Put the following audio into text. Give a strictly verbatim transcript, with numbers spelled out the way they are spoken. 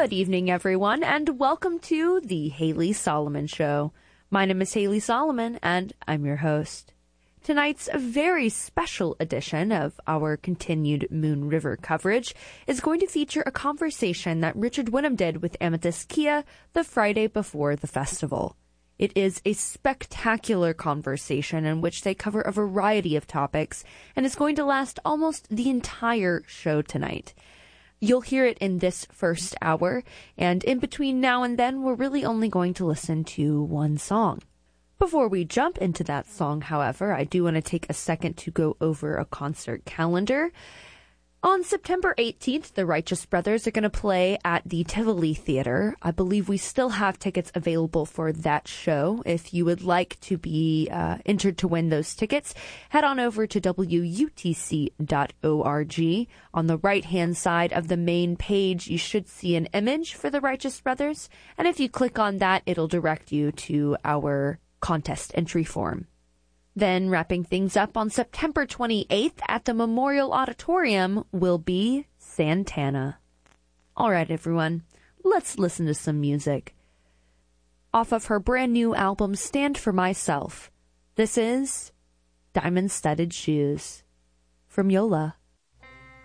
Good evening, everyone, and welcome to the Haley Solomon Show. My name is Haley Solomon, and I'm your host. Tonight's very special edition of our continued Moon River coverage is going to feature a conversation that Richard Wynnum did with Amethyst Kiah the Friday before the festival. It is a spectacular conversation in which they cover a variety of topics and is going to last almost the entire show tonight. You'll hear it in this first hour, and in between now and then, we're really only going to listen to one song. Before we jump into that song, however, I do want to take a second to go over a concert calendar. On September eighteenth, the Righteous Brothers are going to play at the Tivoli Theater. I believe we still have tickets available for that show. If you would like to be uh, entered to win those tickets, head on over to W U T C dot org. On the right-hand side of the main page, you should see an image for the Righteous Brothers. And if you click on that, it'll direct you to our contest entry form. Then, wrapping things up on September twenty-eighth at the Memorial Auditorium will be Santana. All right, everyone, let's listen to some music. Off of her brand new album, Stand For Myself, this is Diamond Studded Shoes from Yola.